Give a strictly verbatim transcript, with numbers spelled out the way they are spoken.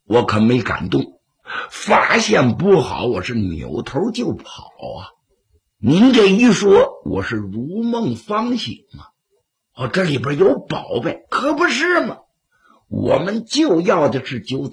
我可没敢动，发现不好，我是扭头就跑啊！您这一说，我是如梦方醒啊！哦，这里边有宝贝，可不是吗？我们就要的是九